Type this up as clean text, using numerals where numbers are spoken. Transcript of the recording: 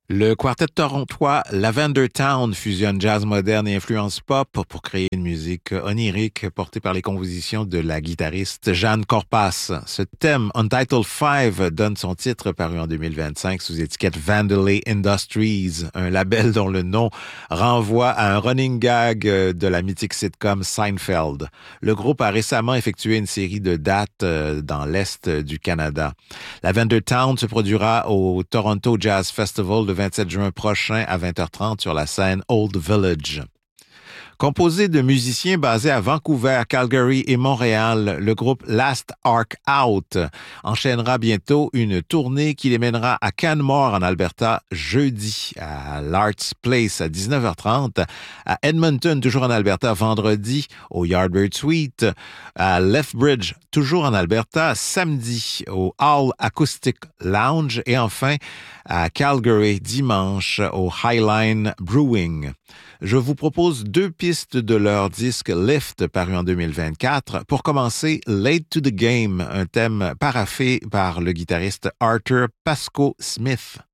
Le quartet torontois Lavender Town fusionne jazz moderne et influence pop pour créer une musique onirique portée par les compositions de la guitariste Jeanne Corpas. Ce thème, Untitled 5, donne son titre paru en 2025 sous étiquette Vandelay Industries, un label dont le nom renvoie à un running gag de la mythique sitcom Seinfeld. Le groupe a récemment effectué une série de dates dans l'Est du Canada. Lavender Town se produira au Toronto Jazz Festival le 27 juin prochain à 20h30 sur la scène Old Village. Composé de musiciens basés à Vancouver, Calgary et Montréal, le groupe Last Arc Out enchaînera bientôt une tournée qui les mènera à Canmore en Alberta jeudi, à l'Arts Place à 19h30, à Edmonton, toujours en Alberta, vendredi au Yardbird Suite, à Lethbridge, toujours en Alberta, samedi au All Acoustic Lounge et enfin à Calgary, dimanche au Highline Brewing. Je vous propose deux pistes de leur disque Lift paru en 2024. Pour commencer, Late to the Game, un thème paraphé par le guitariste Arthur Pascoe Smith.